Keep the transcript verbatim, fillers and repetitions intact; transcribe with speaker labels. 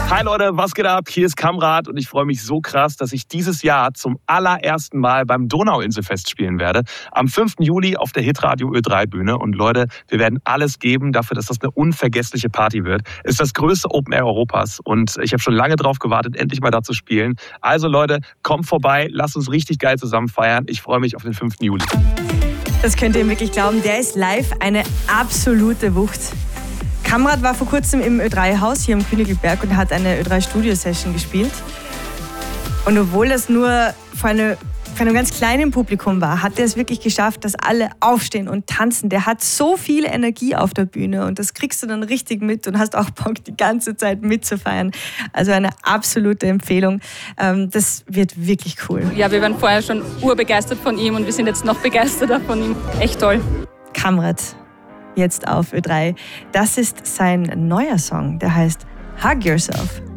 Speaker 1: Hi Leute, was geht ab? Hier ist Kamrat und ich freue mich so krass, dass ich dieses Jahr zum allerersten Mal beim Donauinselfest spielen werde. Am fünften Juli auf der Hitradio Ö drei Bühne. Und Leute, wir werden alles geben dafür, dass das eine unvergessliche Party wird. Es ist das größte Open Air Europas und ich habe schon lange drauf gewartet, endlich mal da zu spielen. Also Leute, kommt vorbei, lasst uns richtig geil zusammen feiern. Ich freue mich auf den fünften Juli.
Speaker 2: Das könnt ihr wirklich glauben, der ist live eine absolute Wucht. Kamrat war vor kurzem im Ö drei Haus hier im Königlberg und hat eine Ö drei Studio Session gespielt. Und obwohl das nur vor, eine, vor einem ganz kleinen Publikum war, hat er es wirklich geschafft, dass alle aufstehen und tanzen. Der hat so viel Energie auf der Bühne und das kriegst du dann richtig mit und hast auch Bock, die ganze Zeit mitzufeiern. Also eine absolute Empfehlung. Das wird wirklich cool.
Speaker 3: Ja, wir waren vorher schon urbegeistert von ihm und wir sind jetzt noch begeisterter von ihm. Echt toll.
Speaker 2: Kamrat. Jetzt auf Ö drei. Das ist sein neuer Song, der heißt Hug Yourself.